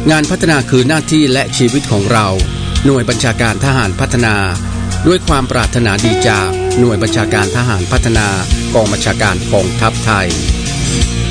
งานพัฒนาคือหน้าที่และชีวิตของเราหน่วยบัญชาการทหารพัฒนาด้วยความปรารถนาดีจากหน่วยบัญชาการทหารพัฒนากองบัญชาการกองทัพไทย